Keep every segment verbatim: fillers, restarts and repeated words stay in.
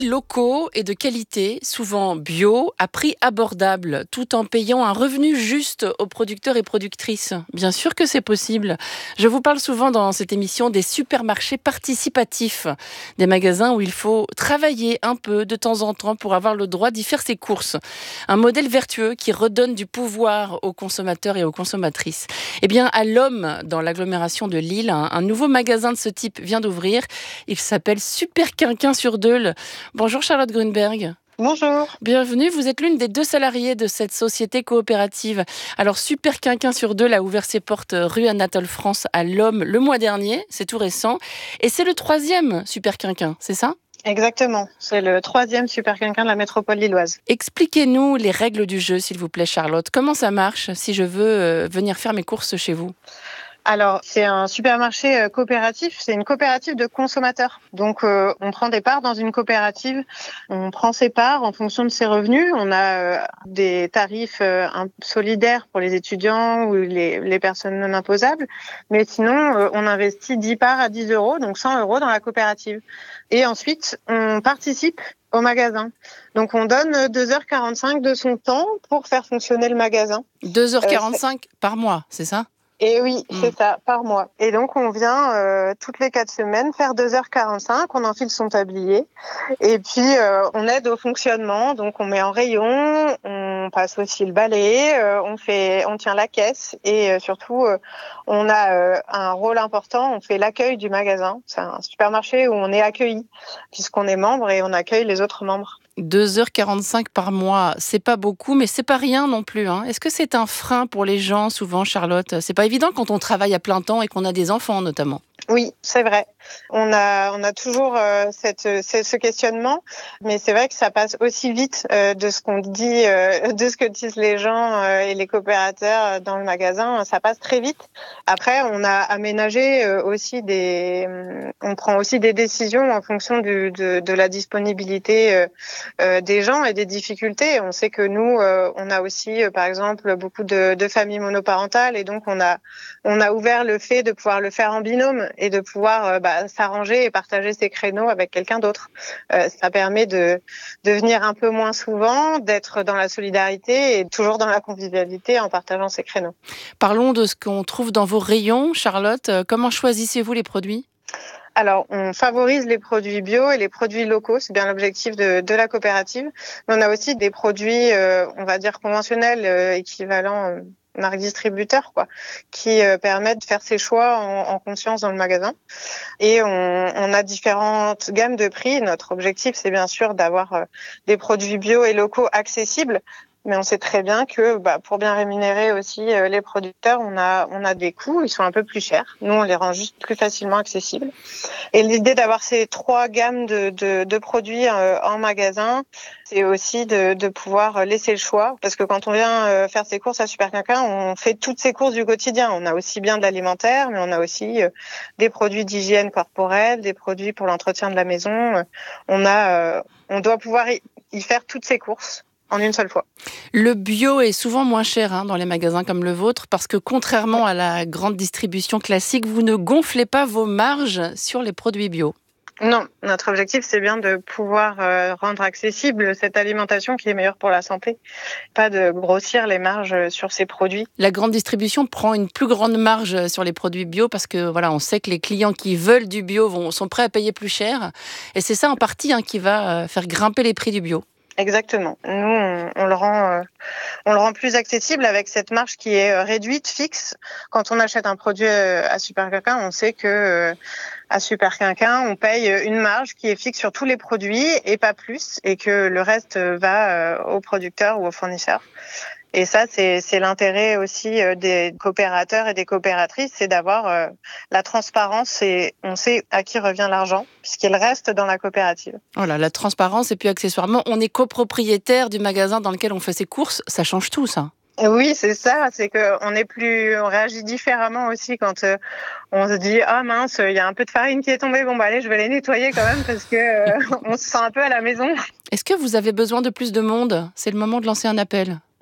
Locaux et de qualité, souvent bio, à prix abordable, tout en payant un revenu juste aux producteurs et productrices. Bien sûr que c'est possible. Je vous parle souvent dans cette émission des supermarchés participatifs, des magasins où il faut travailler un peu de temps en temps pour avoir le droit d'y faire ses courses. Un modèle vertueux qui redonne du pouvoir aux consommateurs et aux consommatrices. Eh bien, à l'Homme, dans l'agglomération de Lille, un, un nouveau magasin de ce type vient d'ouvrir. Il s'appelle Super Quinquin sur Deuil. Bonjour Charlotte Grunberg. Bonjour. Bienvenue, vous êtes l'une des deux salariées de cette société coopérative. Alors Super Quinquin sur Deuil a ouvert ses portes rue Anatole France à l'Homme le mois dernier, c'est tout récent. Et c'est le troisième Super Quinquin, c'est ça ? Exactement, c'est le troisième Super Quinquin de la métropole lilloise. Expliquez-nous les règles du jeu s'il vous plaît Charlotte. Comment ça marche si je veux euh, venir faire mes courses chez vous ? Alors, c'est un supermarché coopératif, c'est une coopérative de consommateurs. Donc, euh, on prend des parts dans une coopérative, on prend ses parts en fonction de ses revenus. On a euh, des tarifs euh, solidaires pour les étudiants ou les, les personnes non imposables. Mais sinon, euh, on investit dix parts à dix euros, donc cent euros dans la coopérative. Et ensuite, on participe au magasin. Donc, on donne deux heures quarante-cinq de son temps pour faire fonctionner le magasin. deux heures quarante-cinq euh, par mois, c'est ça ? Et oui, mmh. c'est ça, par mois. Et donc, on vient euh, toutes les quatre semaines faire deux heures quarante-cinq, on enfile son tablier. Et puis, euh, on aide au fonctionnement. Donc, on met en rayon, on passe aussi le balai, euh, on fait, on tient la caisse. Et euh, surtout, euh, on a euh, un rôle important, on fait l'accueil du magasin. C'est un supermarché où on est accueilli, puisqu'on est membre et on accueille les autres membres. deux heures quarante-cinq par mois, c'est pas beaucoup, mais c'est pas rien non plus. Hein. Est-ce que c'est un frein pour les gens, souvent, Charlotte ? C'est pas évident quand on travaille à plein temps et qu'on a des enfants, notamment. Oui, c'est vrai. On a, on a toujours euh, cette, ce, ce questionnement, mais c'est vrai que ça passe aussi vite euh, de ce qu'on dit, euh, de ce que disent les gens euh, et les coopérateurs dans le magasin. Ça passe très vite. Après, on a aménagé euh, aussi des, on prend aussi des décisions en fonction du, de, de la disponibilité euh, euh, des gens et des difficultés. On sait que nous, euh, on a aussi, euh, par exemple, beaucoup de, de familles monoparentales, et donc on a, on a ouvert le fait de pouvoir le faire en binôme et de pouvoir euh, bah, s'arranger et partager ses créneaux avec quelqu'un d'autre. Euh, ça permet de, de venir un peu moins souvent, d'être dans la solidarité et toujours dans la convivialité en partageant ses créneaux. Parlons de ce qu'on trouve dans vos rayons, Charlotte. Comment choisissez-vous les produits ? Alors, on favorise les produits bio et les produits locaux, c'est bien l'objectif de, de la coopérative. Mais on a aussi des produits, euh, on va dire, conventionnels, euh, équivalents euh, marque distributeur, quoi, qui euh, permettent de faire ses choix en, en conscience dans le magasin. Et on, on a différentes gammes de prix. Notre objectif, c'est bien sûr d'avoir euh, des produits bio et locaux accessibles. Mais on sait très bien que bah, pour bien rémunérer aussi euh, les producteurs, on a on a des coûts, ils sont un peu plus chers. Nous, on les rend juste plus facilement accessibles. Et l'idée d'avoir ces trois gammes de, de, de produits euh, en magasin, c'est aussi de, de pouvoir laisser le choix. Parce que quand on vient euh, faire ses courses à Super Quinquin, on fait toutes ses courses du quotidien. On a aussi bien de l'alimentaire, mais on a aussi euh, des produits d'hygiène corporelle, des produits pour l'entretien de la maison. On a, euh, on doit pouvoir y, y faire toutes ses courses en une seule fois. Le bio est souvent moins cher hein, dans les magasins comme le vôtre parce que contrairement à la grande distribution classique, vous ne gonflez pas vos marges sur les produits bio. Non, notre objectif, c'est bien de pouvoir euh, rendre accessible cette alimentation qui est meilleure pour la santé, pas de grossir les marges sur ces produits. La grande distribution prend une plus grande marge sur les produits bio parce que voilà, on sait que les clients qui veulent du bio vont, sont prêts à payer plus cher. Et c'est ça en partie hein, qui va faire grimper les prix du bio. Exactement. Nous, on, on le rend, euh, on le rend plus accessible avec cette marge qui est euh, réduite, fixe. Quand on achète un produit euh, à Super Quinquin, on sait que euh, à Super Quinquin, on paye une marge qui est fixe sur tous les produits et pas plus, et que le reste va euh, aux producteurs ou aux fournisseurs. Et ça, c'est, c'est l'intérêt aussi des coopérateurs et des coopératrices, c'est d'avoir euh, la transparence et on sait à qui revient l'argent, puisqu'il reste dans la coopérative. Voilà, la transparence et puis accessoirement, on est copropriétaire du magasin dans lequel on fait ses courses, ça change tout ça. Oui, c'est ça, c'est que on est plus, on réagit différemment aussi quand euh, on se dit ah mince, il y a un peu de farine qui est tombée, bon bah allez, je vais les nettoyer quand même parce que euh, on se sent un peu à la maison. Est-ce que vous avez besoin de plus de monde ? C'est le moment de lancer un appel.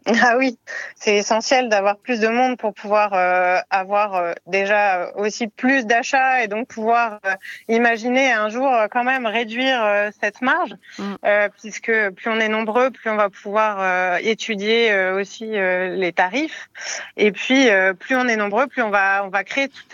Ah oui, c'est essentiel d'avoir plus de monde pour pouvoir euh, avoir euh, déjà aussi plus d'achats et donc pouvoir euh, imaginer un jour euh, quand même réduire euh, cette marge, Mm. euh, puisque plus on est nombreux, plus on va pouvoir euh, étudier euh, aussi euh, les tarifs. Et puis euh, plus on est nombreux, plus on va on va créer tout